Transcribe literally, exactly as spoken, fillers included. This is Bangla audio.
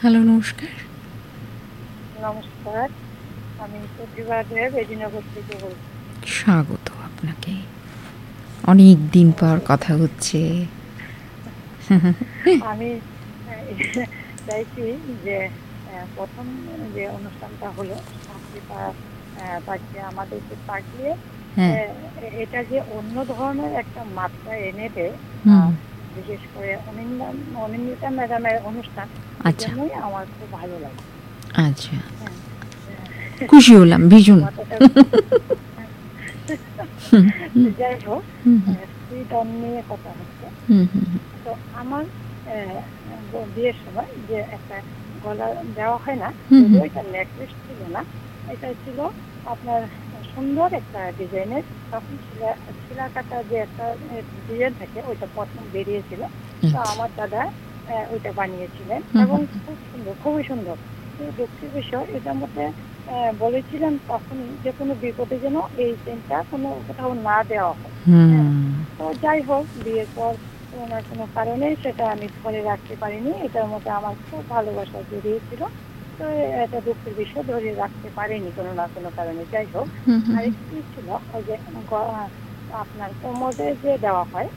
হ্যালো, নমস্কার। নমস্কার। আমি প্রতিভা দেব এডিনগর থেকে বলছি। স্বাগত আপনাকে। অনেকদিন পর অবশ্যই। কথা হচ্ছে। আমি অ্যা চাইছি যে অ্যা প্রথম যে অনুষ্ঠানটা হলো সংস্কৃতা অ্যা পাঠিয়ে আমাদেরকে পাঠিয়ে হ্যাঁ। অ্যা এ এটা যে অন্য ধরনের একটা মাত্রা এনে দেয়, আ হুম। বিশেষ করে অনিন্দা অনিন্দিতা ম্যাডামের অনুষ্ঠান, আচ্ছা, এজন্যই আমার খুব ভালো লাগে। আচ্ছা। হ্যাঁ, হ্যাঁ। খুশি হলাম ভীষণ। কথাটা হ্যাঁ। হুম, হুম, যাই হোক, হুম, হুম, অ্যা স্ত্রী ধন নিয়ে কথা হচ্ছে। হুম, হুম, হুম, তো আমার অ্যা ব বিয়ের সময় যে একটা গলার দেওয়া হয় না, হুম, যদিও হুম। এটা নেকলেস ছিল না, এটা ছিল আপনার সুন্দর একটা ডিজাইনের। তখন ছিলা ছিলা কাটা যে একটা এ ডিজাইন থাকে, ওইটা প্রথম বেরিয়েছিল। তো আচ্ছা। আমার দাদা অ্যা ওইটা বানিয়েছিলেন হুম, এবং হুম, খুব সুন্দর, খুবই সুন্দর। কিন্তু দুঃখের বিষয় এটার মধ্যে অ্যা বলেছিলেন তখনই যে কোনো বিপদে যেন এই চেইনটা কোনো কোথাও না দেওয়া হয়। হ্যাঁ? হুম। তো যাই হোক, বিয়ের পর কোনো না কোনো কারণে সেটা আমি ধরে রাখতে পারিনি। এটার মধ্যে আমার খুব ভালোবাসা জড়িয়ে ছিল। তো এটা দুঃখের বিষয়, ধরে রাখতে পারিনি কোনো না কোনো কারণে। যাই হোক, হুম, হুম, হুম। আরেকটি ছিল ওই যে গ আপনার কোমরে যে দেওয়া হয়